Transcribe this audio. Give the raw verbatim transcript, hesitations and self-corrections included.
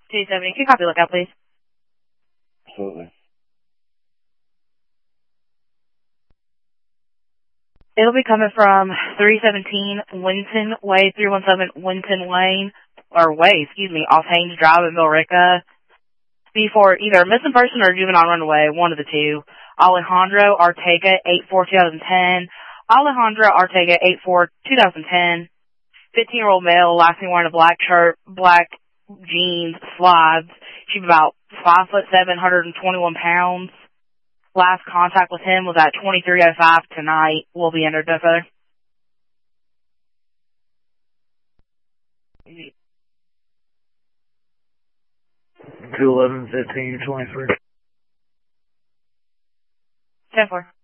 two seventy, can you copy lookout, please? Absolutely. It'll be coming from three seventeen Winton Way, three one seven Winton Lane, or Way, excuse me, off Haynes Drive in Billerica. Be for either a missing person or a juvenile runaway, one of the two. Alejandro Ortega, eight four twenty ten. Alejandro Ortega, eight four twenty ten. fifteen-year-old male, last seen wearing a black shirt, black jeans, slides. She's about five foot seven, one hundred twenty-one pounds. Last contact with him was at twenty-three oh five tonight. We'll be entered, no further. two eleven fifteen twenty-three. ten four.